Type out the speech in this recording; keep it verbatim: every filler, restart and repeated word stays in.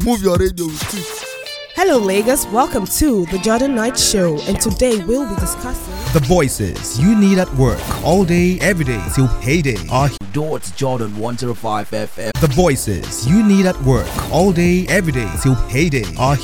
Move your radio with it. Hello, Lagos. Welcome to the Jordan Knight Show, and today we'll be discussing the voices you need at work all day, every day till payday. Are Dot Jordan one oh five F M. the voices you need at work all day, every day till payday. Are